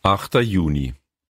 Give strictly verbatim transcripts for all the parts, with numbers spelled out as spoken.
achter Juni.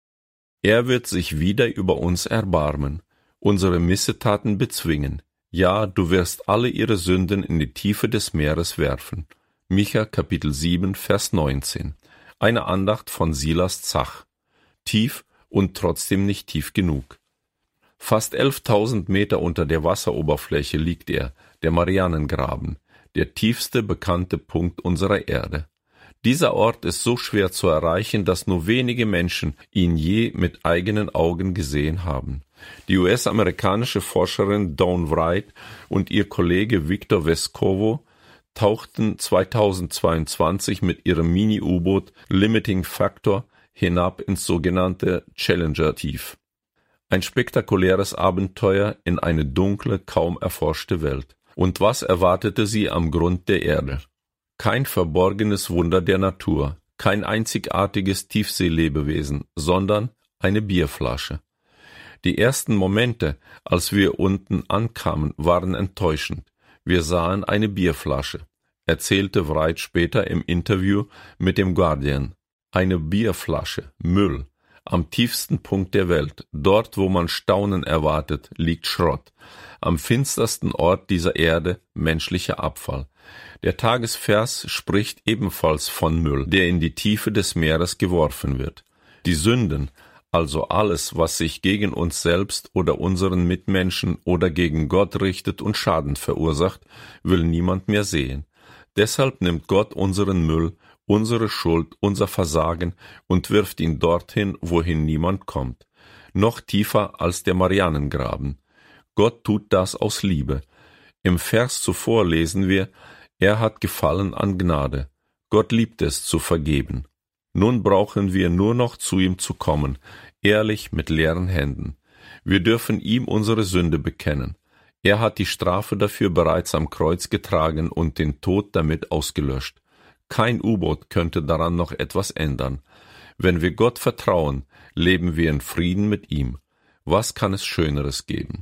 Er wird sich wieder über uns erbarmen, unsere Missetaten bezwingen. Ja, du wirst alle ihre Sünden in die Tiefe des Meeres werfen. Micha Kapitel sieben, Vers neunzehn. Eine Andacht von Silas Zach. Tief und trotzdem nicht tief genug. Fast elftausend Meter unter der Wasseroberfläche liegt er, der Marianengraben, der tiefste bekannte Punkt unserer Erde. Dieser Ort ist so schwer zu erreichen, dass nur wenige Menschen ihn je mit eigenen Augen gesehen haben. Die U S-amerikanische Forscherin Dawn Wright und ihr Kollege Victor Vescovo tauchten zweitausendzweiundzwanzig mit ihrem Mini-U-Boot Limiting Factor hinab ins sogenannte Challenger-Tief. Ein spektakuläres Abenteuer in eine dunkle, kaum erforschte Welt. Und was erwartete sie am Grund der Erde? Kein verborgenes Wunder der Natur, kein einzigartiges Tiefseelebewesen, sondern eine Bierflasche. Die ersten Momente, als wir unten ankamen, waren enttäuschend. Wir sahen eine Bierflasche, erzählte Wright später im Interview mit dem Guardian. Eine Bierflasche, Müll. Am tiefsten Punkt der Welt, dort wo man Staunen erwartet, liegt Schrott. Am finstersten Ort dieser Erde menschlicher Abfall. Der Tagesvers spricht ebenfalls von Müll, der in die Tiefe des Meeres geworfen wird. Die Sünden, also alles, was sich gegen uns selbst oder unseren Mitmenschen oder gegen Gott richtet und Schaden verursacht, will niemand mehr sehen. Deshalb nimmt Gott unseren Müll, unsere Schuld, unser Versagen und wirft ihn dorthin, wohin niemand kommt. Noch tiefer als der Marianengraben. Gott tut das aus Liebe. Im Vers zuvor lesen wir, er hat Gefallen an Gnade. Gott liebt es zu vergeben. Nun brauchen wir nur noch zu ihm zu kommen, ehrlich mit leeren Händen. Wir dürfen ihm unsere Sünde bekennen. Er hat die Strafe dafür bereits am Kreuz getragen und den Tod damit ausgelöscht. Kein U-Boot könnte daran noch etwas ändern. Wenn wir Gott vertrauen, leben wir in Frieden mit ihm. Was kann es Schöneres geben?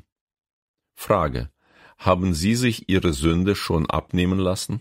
Frage: Haben Sie sich Ihre Sünde schon abnehmen lassen?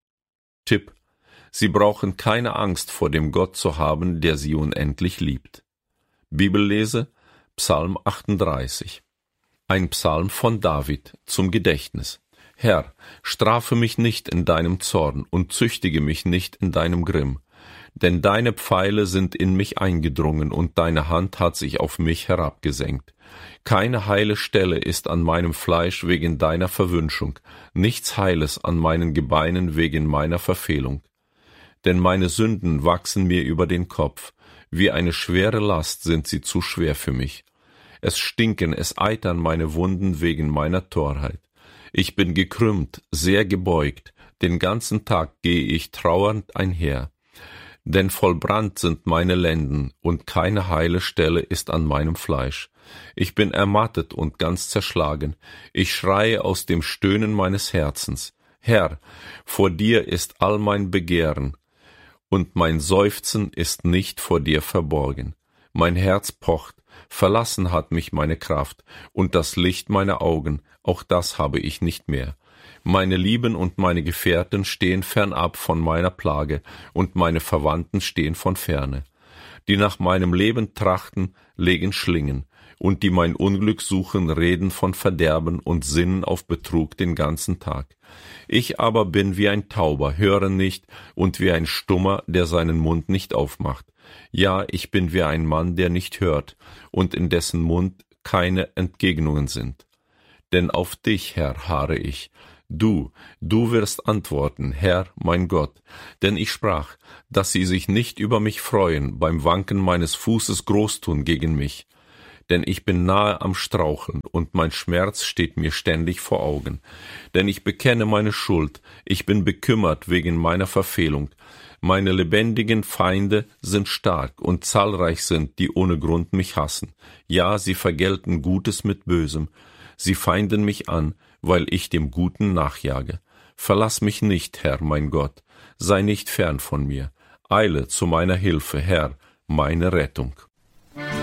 Tipp: Sie brauchen keine Angst vor dem Gott zu haben, der Sie unendlich liebt. Bibellese: Psalm achtunddreißig. Ein Psalm von David zum Gedächtnis. Herr, strafe mich nicht in deinem Zorn und züchtige mich nicht in deinem Grimm. Denn deine Pfeile sind in mich eingedrungen und deine Hand hat sich auf mich herabgesenkt. Keine heile Stelle ist an meinem Fleisch wegen deiner Verwünschung, nichts Heiles an meinen Gebeinen wegen meiner Verfehlung. Denn meine Sünden wachsen mir über den Kopf, wie eine schwere Last sind sie zu schwer für mich. Es stinken, es eitern meine Wunden wegen meiner Torheit. Ich bin gekrümmt, sehr gebeugt, den ganzen Tag gehe ich trauernd einher. Denn vollbrannt sind meine Lenden, und keine heile Stelle ist an meinem Fleisch. Ich bin ermattet und ganz zerschlagen. Ich schreie aus dem Stöhnen meines Herzens. Herr, vor dir ist all mein Begehren, und mein Seufzen ist nicht vor dir verborgen. Mein Herz pocht, verlassen hat mich meine Kraft, und das Licht meiner Augen, auch das habe ich nicht mehr. Meine Lieben und meine Gefährten stehen fernab von meiner Plage, und meine Verwandten stehen von ferne. Die nach meinem Leben trachten, legen Schlingen, und die mein Unglück suchen, reden von Verderben und sinnen auf Betrug den ganzen Tag. Ich aber bin wie ein Tauber, höre nicht, und wie ein Stummer, der seinen Mund nicht aufmacht. Ja, ich bin wie ein Mann, der nicht hört, und in dessen Mund keine Entgegnungen sind. Denn auf dich, Herr, harre ich. Du, du wirst antworten, Herr, mein Gott. Denn ich sprach, dass sie sich nicht über mich freuen, beim Wanken meines Fußes großtun gegen mich. Denn ich bin nahe am Straucheln, und mein Schmerz steht mir ständig vor Augen. Denn ich bekenne meine Schuld, ich bin bekümmert wegen meiner Verfehlung. Meine lebendigen Feinde sind stark, und zahlreich sind, die ohne Grund mich hassen. Ja, sie vergelten Gutes mit Bösem. Sie feinden mich an, weil ich dem Guten nachjage. Verlass mich nicht, Herr, mein Gott, sei nicht fern von mir. Eile zu meiner Hilfe, Herr, meine Rettung.